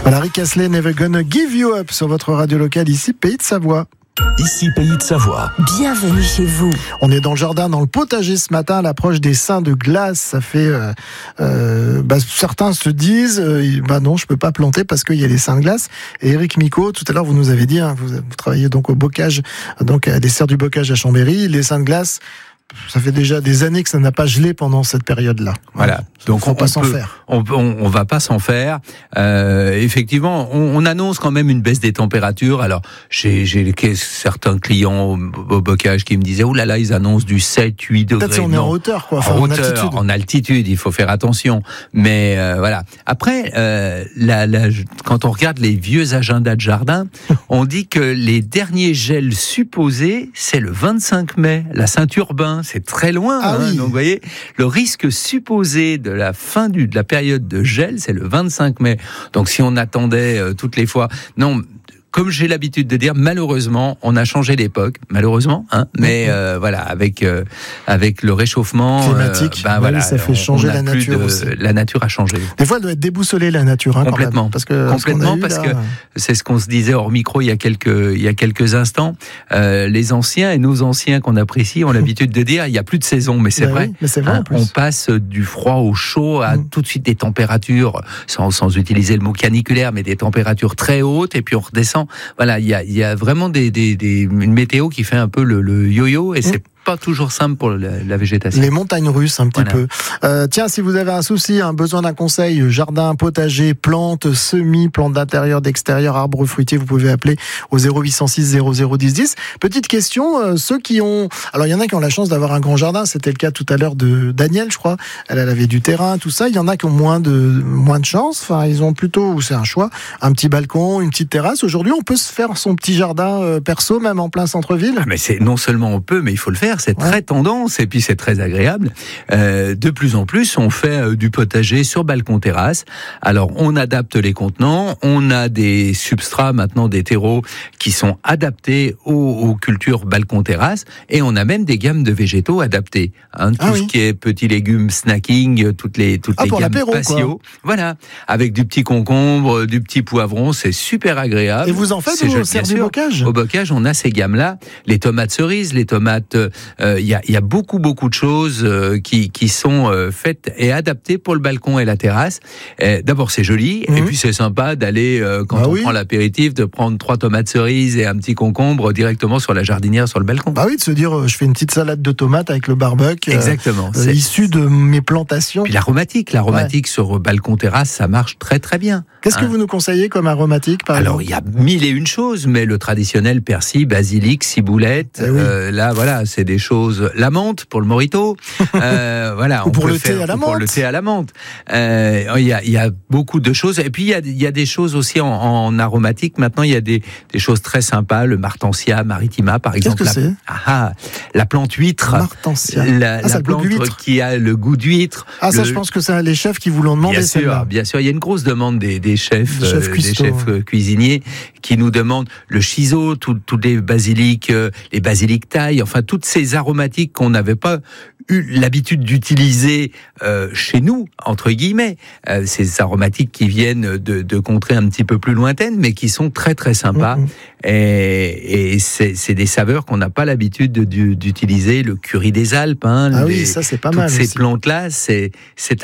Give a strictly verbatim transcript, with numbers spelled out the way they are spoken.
Voilà, Rick Astley, Never Gonna Give You Up sur votre radio locale ici, Pays de Savoie. Ici, Pays de Savoie. Bienvenue chez vous. On est dans le jardin, dans le potager ce matin, à l'approche des seins de glace. Ça fait, euh, euh, bah, certains se disent, euh, bah non, je peux pas planter parce qu'il y a les seins de glace. Et Eric Micot, tout à l'heure, vous nous avez dit, hein, vous, vous travaillez donc au bocage, donc à des serres du bocage à Chambéry, les seins de glace. Ça fait déjà des années que ça n'a pas gelé pendant cette période-là. Voilà. Donc faut on, pas on s'en peut, faire. On, on, on va pas s'en faire. Euh, effectivement, on, on annonce quand même une baisse des températures. Alors, j'ai, j'ai certains clients au, au bocage qui me disaient, oh là là, ils annoncent du sept, huit degrés. Peut-être si on est en hauteur, quoi. Enfin, en en hauteur, altitude. en altitude, il faut faire attention. Mais euh, voilà. Après, euh, la, la, quand on regarde les vieux agendas de jardin, on dit que les derniers gels supposés, c'est le vingt-cinq mai, la Saint-Urbain. C'est très loin. Ah hein. oui. Donc, vous voyez, le risque supposé de la fin du, de la période de gel, c'est le vingt-cinq mai. Donc, si on attendait euh, toutes les fois, non. Comme j'ai l'habitude de dire, malheureusement, on a changé d'époque, malheureusement, hein, mais euh, voilà, avec euh, avec le réchauffement climatique, euh, ben oui, voilà, ça fait on, changer on la plus nature de, aussi. La nature a changé. Des fois, elle doit être déboussolée, la nature, hein, Complètement, quand même, parce que complètement, ce qu'on a eu, parce là, que c'est ce qu'on se disait hors micro il y a quelques il y a quelques instants. Euh, les anciens et nos anciens qu'on apprécie ont l'habitude de dire il y a plus de saison, mais c'est Ben vrai. oui, mais c'est vrai, Hein, en plus. on passe du froid au chaud à Mm. tout de suite des températures sans sans utiliser le mot caniculaire, mais des températures très hautes et puis on redescend. Voilà, il y a il y a vraiment des Des, des, une météo qui fait un peu le, le yo-yo et c'est mmh. pas toujours simple pour la, la végétation. Les montagnes russes, un petit voilà. peu. Euh, tiens, si vous avez un souci, un besoin d'un conseil, jardin, potager, plantes, semis, plantes d'intérieur, d'extérieur, arbres fruitiers, vous pouvez appeler au zéro huit cent six zéro zéro dix dix. Petite question, euh, ceux qui ont... Alors, il y en a qui ont la chance d'avoir un grand jardin, c'était le cas tout à l'heure de Daniel, je crois. Elle, elle avait du terrain, tout ça. Il y en a qui ont moins de, moins de chance. Enfin, ils ont plutôt, ou c'est un choix, un petit balcon, une petite terrasse. Aujourd'hui, on peut se faire son petit jardin euh, perso, même en plein centre-ville. Ah, mais c'est non seulement on peut, mais il faut le faire. C'est ouais. très tendance et puis c'est très agréable. Euh, de plus en plus, on fait euh, du potager sur balcon-terrasse. Alors, on adapte les contenants. On a des substrats maintenant, des terreaux qui sont adaptés aux, aux cultures balcon-terrasse, et on a même des gammes de végétaux adaptés. Hein, tout ah oui. ce qui est petits légumes snacking, toutes les toutes ah, les gammes patio. Voilà, avec du petit concombre, du petit poivron, c'est super agréable. Et vous en faites au serre du bocage ? Au bocage, on a ces gammes-là, les tomates cerises, les tomates. Il euh, y, a, y a beaucoup beaucoup de choses euh, qui qui sont euh, faites et adaptées pour le balcon et la terrasse. Et d'abord, c'est joli, mmh. et puis c'est sympa d'aller euh, quand bah on oui. prend l'apéritif, de prendre trois tomates cerises et un petit concombre directement sur la jardinière, sur le balcon. Bah oui, de se dire, euh, je fais une petite salade de tomates avec le barbecue. Exactement. Euh, issu de mes plantations. Puis l'aromatique, l'aromatique ouais. sur balcon terrasse, ça marche très très bien. Qu'est-ce hein. que vous nous conseillez comme aromatique, par Alors, il y a mille et une choses, mais le traditionnel persil, basilic, ciboulette, eh oui. euh, là, voilà, c'est des choses. La menthe pour le mojito, euh, voilà. Ou pour on peut le faire, thé à la menthe. Pour le thé à la menthe. Euh, il y a, il y a beaucoup de choses. Et puis, il y a, il y a des choses aussi en, en aromatique. Maintenant, il y a des, des choses très sympas. Le Martensia maritima, par exemple. Qu'est-ce que la, c'est ah, ah, la plante huître. Martensia. La, ah, la plante qui a le goût d'huître. Ah, ça, le... je pense que c'est les chefs qui vous l'ont demandé. Bien sûr, bien sûr. Il y a une grosse demande des, des chefs, des chefs, euh, cuistots, des chefs ouais. cuisiniers qui nous demandent le shiso, tous les basiliques, euh, les basiliques thaï, enfin toutes ces aromatiques qu'on n'avait pas eu l'habitude d'utiliser euh, chez nous, entre guillemets, euh, ces aromatiques qui viennent de, de contrées un petit peu plus lointaines, mais qui sont très très sympas. Mmh. Et, et c'est, c'est des saveurs qu'on n'a pas l'habitude de, de, d'utiliser. Le curry des Alpes, hein, ah les, oui, ça c'est pas toutes mal. Ces aussi. plantes-là, c'est c'est